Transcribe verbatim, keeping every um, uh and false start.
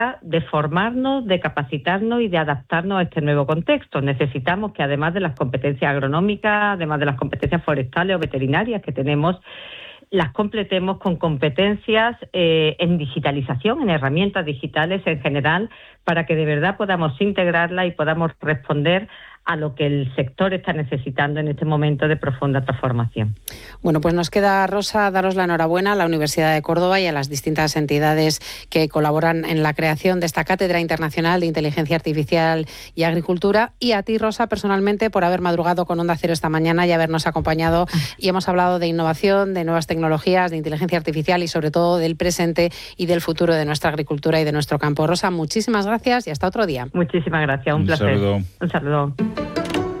de formarnos, de capacitarnos y de adaptarnos a este nuevo contexto. Necesitamos que además de las competencias agronómicas, además de las competencias forestales o veterinarias que tenemos, las completemos con competencias eh, en digitalización, en herramientas digitales en general, para que de verdad podamos integrarla y podamos responder a lo que el sector está necesitando en este momento de profunda transformación. Bueno, pues nos queda, Rosa, daros la enhorabuena a la Universidad de Córdoba y a las distintas entidades que colaboran en la creación de esta Cátedra Internacional de Inteligencia Artificial y Agricultura, y a ti, Rosa, personalmente, por haber madrugado con Onda Cero esta mañana y habernos acompañado, y hemos hablado de innovación, de nuevas tecnologías, de inteligencia artificial y sobre todo del presente y del futuro de nuestra agricultura y de nuestro campo. Rosa, muchísimas gracias y hasta otro día. Muchísimas gracias, un, un placer. Saludo. Un saludo.